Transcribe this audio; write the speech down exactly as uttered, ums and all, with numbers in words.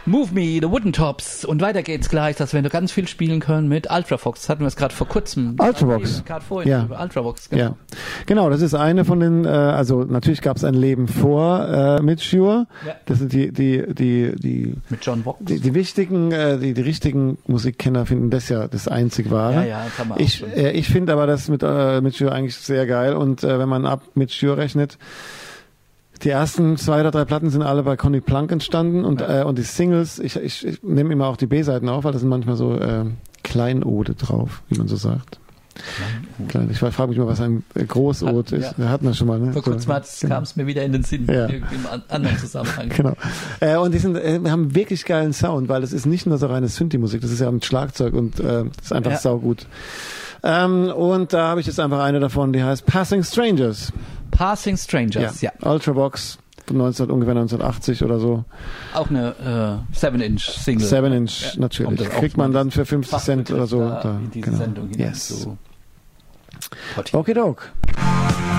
Move Me, The Wooden Tops. Und weiter geht's gleich, dass wir noch ganz viel spielen können mit Ultravox. Hatten wir es gerade vor kurzem. Ultravox. Gerade vorhin Ja. über Ultravox. Genau. Ja, genau, das ist eine von den, äh, also natürlich gab es ein Leben vor äh, Mitschur. Ja. Das sind die, die, die, die, Mit John Vox. die, die wichtigen, äh, die, die richtigen Musikkenner finden das ja das einzig wahre. Ja, ja, das haben wir auch ich schon. äh, ich finde aber das mit äh, Mitschur eigentlich sehr geil und äh, wenn man ab Mitschur rechnet, die ersten zwei oder drei Platten sind alle bei Conny Plank entstanden und Ja. äh, und die Singles, ich, ich, ich nehme immer auch die B-Seiten auf, weil da sind manchmal so äh, Kleinode drauf, wie man so sagt. Klein, ich frage mich mal, was ein äh, Großod Hat- ist. ja. Da hatten wir schon mal, ne? Vor kurzem So, kam es mir wieder in den Sinn, Ja. irgendwie im an- anderen Zusammenhang. Genau. Äh, und die sind, äh, haben wirklich geilen Sound, weil das ist nicht nur so reine Synthi-Musik, das ist ja mit Schlagzeug und äh, das ist einfach Ja. saugut. Ähm, und da habe ich jetzt einfach eine davon, die heißt Passing Strangers. Passing Strangers, ja. Ultravox von neunzehn, ungefähr neunzehnhundertachtzig oder so. Auch eine äh, seven Inch Single. Seven Inch, Ja, natürlich. kommt das auch Kriegt man mal dann für fünfzig Cent oder so. Da Da, in diese genau. Sendung hinein Yes. zu portieren. Okidok.